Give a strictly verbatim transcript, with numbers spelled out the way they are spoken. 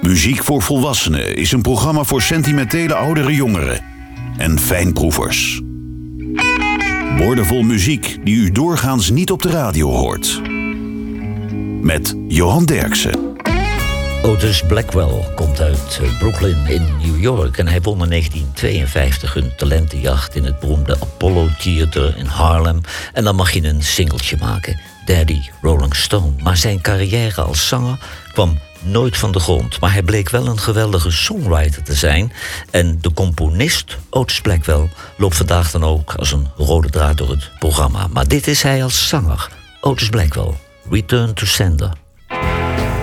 Muziek voor Volwassenen is een programma voor sentimentele oudere jongeren en fijnproevers. Woordenvol muziek die u doorgaans niet op de radio hoort. Met Johan Derksen. Otis Blackwell komt uit Brooklyn in New York en hij won in negentien tweeënvijftig een talentenjacht in het beroemde Apollo Theater in Harlem. En dan mag je een singeltje maken, Daddy Rolling Stone. Maar zijn carrière als zanger kwam nooit van de grond. Maar hij bleek wel een geweldige songwriter te zijn. En de componist, Otis Blackwell, loopt vandaag dan ook als een rode draad door het programma. Maar dit is hij als zanger, Otis Blackwell, Return to Sender.